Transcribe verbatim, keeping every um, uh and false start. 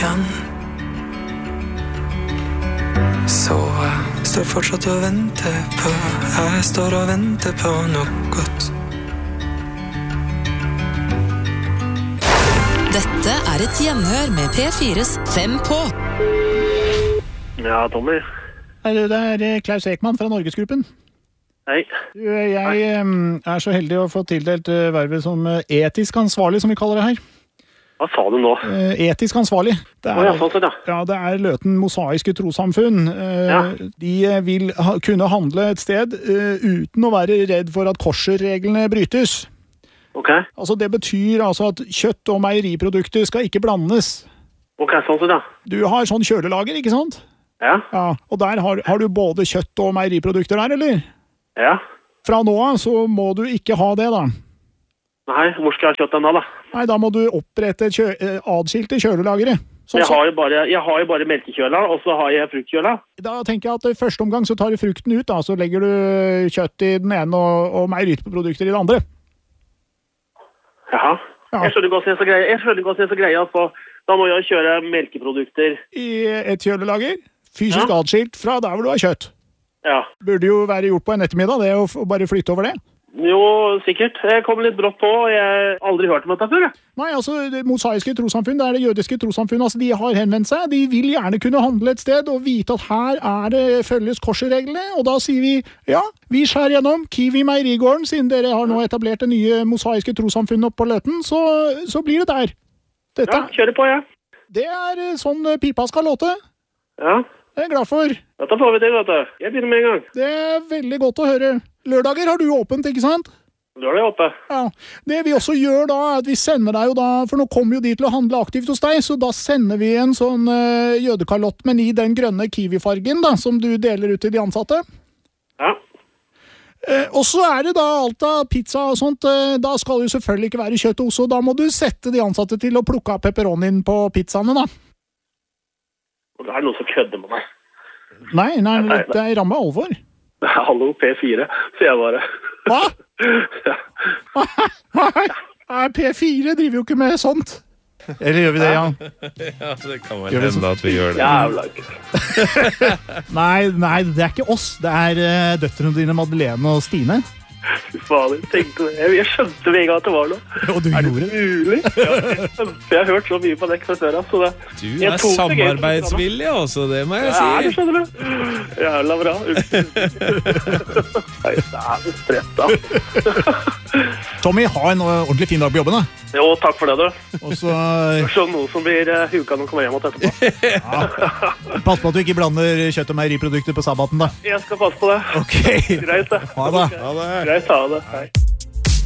igjen. Så jeg står fortsatt og venter på, jeg står og venter på noe godt. Dette er et gjenhør med P fires Fem på. Ja, Tommy. Hei, det er Klaus Ekman fra Norgesgruppen. Hei. Du, jeg Hei. er så heldig å få tildelt vervet som etisk ansvarlig, som vi kaller det her. Hva sa du nå? Etisk ansvarlig. Det er, oh, ja, sånn, ja. Ja, det er Løten Mosaiske Trossamfunn. Ja. De vil ha, kunne handle et sted uh, uten å være redd for at korserreglene brytes. Ok. Altså, det betyr altså at kjøtt og meieriprodukter skal ikke blandes. Ok, sånn, ja. Du har sånn kjølelager, ikke sant? Ja. Ja, og der har, har du både kjøtt og meieriprodukter der, eller? Ja. Fra nå av så må du ikke ha det, da. Nei, hvor skal jeg ha kjøtt den da, da? Nei, da må du opprette kjø adskilte kjølelagere. Sånn, jeg, har jo bare, jeg har jo bare melkekjøla, og så har jeg fruktkjøla. Da tenker jeg at i første omgang så tar du frukten ut, da, så legger du kjøtt i den ene og, og meieriprodukter i den andre. Jaha. Ja. Jeg skjønner godt det er så greie. Jeg skjønner godt det er så greie at da må jeg kjøre melkeprodukter. I et kjølelager, fysisk ja. adskilt fra der hvor du har kjøtt. Ja. Burde jo være gjort på en ettermiddag, det å bare flytte over det. Jo, sikkert. Jeg kom litt brått på, og jeg har aldri hørt om dette før. Jeg. Nei, altså, det mosaiske trossamfunn, det er det jødiske trossamfunn, altså, de har henvendt seg, de vil gjerne kunne handle et sted og vite at her er det følges korsereglene, og da sier vi, ja, vi skjær gjennom Kiwi Meierigården, siden dere har nå etablert det nye mosaiske trossamfunnet opp på Løten, så, så blir det der. Dette, ja, kjører på, ja. Det er sånn pipa skal låte. Ja. Det er jeg glad for. Dette får vi til, vet du. Jeg begynner med en gang. Det er veldig godt å høre. Lørdager har du åpent, ikke sant? Lørdag er oppe. Ja. Det vi også gjør da, er at vi sender deg jo da, for nå kommer jo de til å handle aktivt hos deg, så da sender vi en sånn uh, jødekalott, men i den grønne kiwi-fargen da, som du deler ut til de ansatte. Ja. Uh, og så er det da alt av pizza og sånt, uh, da skal jo selvfølgelig ikke være kjøtt også, da må du sette de ansatte til å plukke av pepperonien på pizzaene da. Og det er noen som kødder med meg. Nei, nei, nei det er ramme alvor. Hallo, P fire, sier jeg bare. Hva? Nei, P fire driver jo ikke med sånt. Eller gjør vi det, Jan? Ja, det kan vel hende at vi gjør det. Jævla ikke. Nei, nei, det er ikke oss. Det er uh, døtrene dine, Madeleine og Stine. Fy faen, jeg tenkte det. Jeg skjønte med en gang at det var noe. Og du er gjorde det mulig? Ja, jeg, jeg har hørt så mye på dekk fra før. Så det, du er samarbeidsvillig, altså, det må jeg ja, si. Ja, det skjønner du. Jævla bra. Nei, det er jo strett, da. Tommy, ha en ordentlig fin dag på jobben, da. Jo, takk for det, du. Og så... Så noe som blir uh, huka når du kommer hjem og etterpå. Ja. Pass på at du ikke blander kjøtt og meieriprodukter på sabbaten, da. Jeg skal passe på det. Ok. Greit, det. Ha det. Okay. Ha det. Greit, ha det. Hei.